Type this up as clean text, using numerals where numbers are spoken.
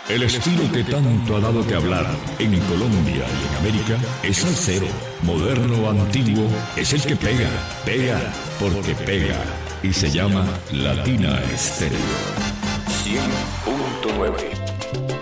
El estilo que tanto ha dado que hablar en Colombia y en América es salsero, moderno o antiguo, es el que pega, pega, porque pega, y se llama Latina Estéreo 100.9.